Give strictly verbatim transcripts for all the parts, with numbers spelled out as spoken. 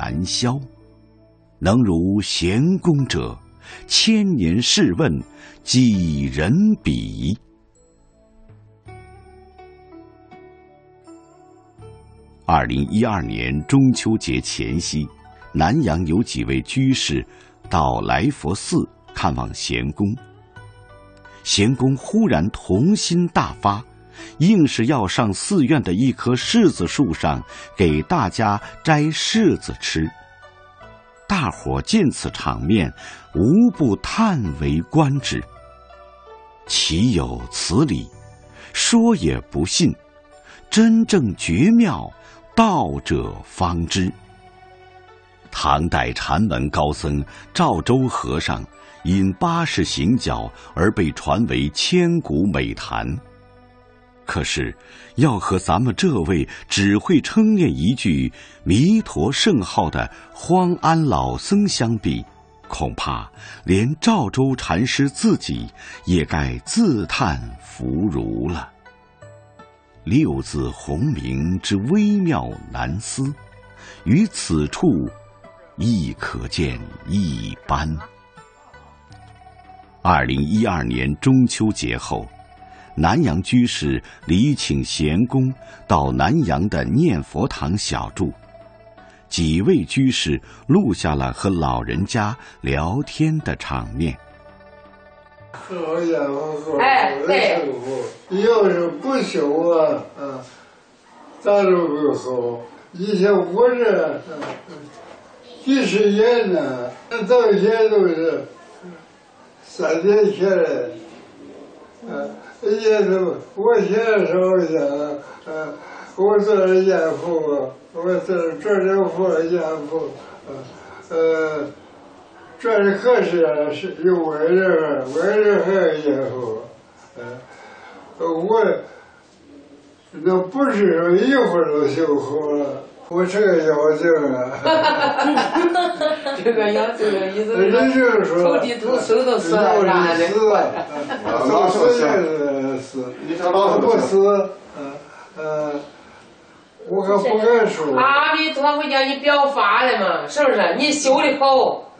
难消。能如咸公者，千年试问几人比？二零一二年中秋节前夕，南阳有几位居士到来佛寺看望咸公。咸公忽然童心大发，硬是要上寺院的一棵柿子树上给大家摘柿子吃。大伙见此场面，无不叹为观止。岂有此理！说也不信，真正绝妙，道者方知。唐代禅门高僧赵州和尚因八十行脚而被传为千古美谈。可是要和咱们这位只会称念一句弥陀圣号的荒安老僧相比，恐怕连赵州禅师自己也该自叹弗如了。六字洪名之微妙难思，于此处亦可见一斑。二零一二年中秋节后，南阳居士礼请咸公到南阳的念佛堂小住，几位居士录下了和老人家聊天的场面。 好家伙，哎，对，要是不修啊，啊，咋都不好。以前我这几十年呢，到现在都是三天前来，啊。也都，我现在烧一下，呃，我做点烟壶，我做做点佛烟壶，呃，做的合适是有味儿，味儿还有烟壶，呃，我那不是说一会儿就修好了，我这个要求啊， 这个要求的意思是，就是说， 头地头手都死了，哪的？ 老是是是，你这老不是，嗯呃，我可不敢说。 阿弥陀佛叫你表法的嘛，是不是？你修的好。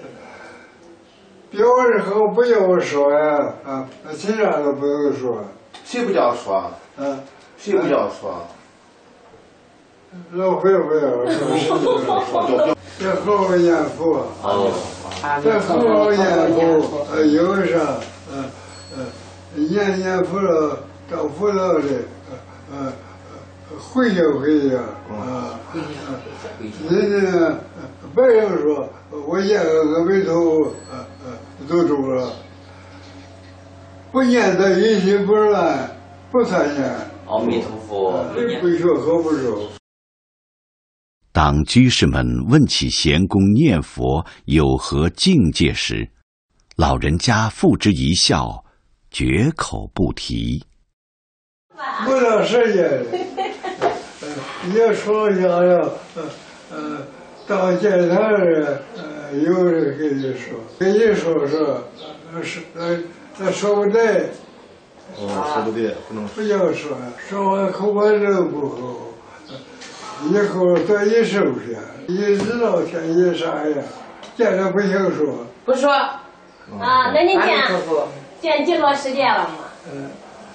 表的好不要说呀，啊，其他都不用说。 谁不叫说？ 嗯， 谁不叫说？ 老会不要说，这好好念佛，这好好念佛，呃，有啥，呃呃，念念佛了，到佛道的，呃呃，回家回家，啊，人家白人说，我念个阿弥陀佛，呃呃，都中了，不念的一心不乱，不参念。 阿弥陀佛， 不学好不熟。 当居士们问起咸公念佛有何境界时，老人家付之一笑，绝口不提。 不到时间，也说想要，呃呃，到见他人，呃，有人跟你说，跟你说说，呃是呃，他说不对。 哦，说不对，不能不要说，说完口完都不好。以后多一收拾，一知道天一啥样，见着不行说。 不说。 啊，那你见见几多时间了吗？ 嗯，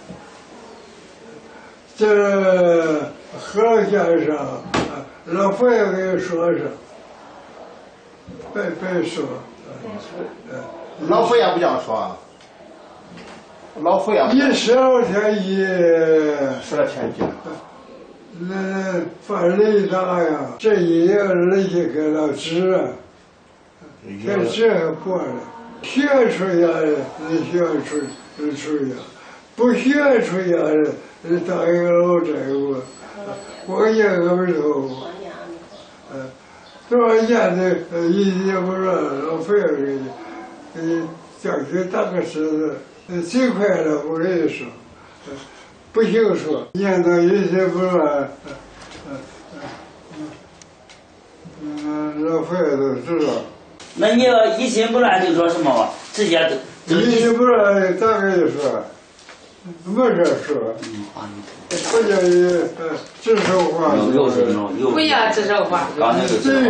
这和先生，老佛爷给说上，别别说。 老佛爷不叫说。老佛爷。 一十二天一。 十二天一。 那犯雷大呀，这一样那些给他治啊，这治还过了，学出来的那学出出呀，不学出来的那当一个老债务，我念个没头，嗯，多少年的一年不让老费给你，给你叫去打个石子，最快的我跟你说。不行说，念到一些不乱，嗯嗯嗯，老佛爷都知道。 那你要一心不乱就说什么吧？直接都。 一心不乱咋跟你说？没这说。嗯啊。不叫你呃指手画脚。 不要指手画脚。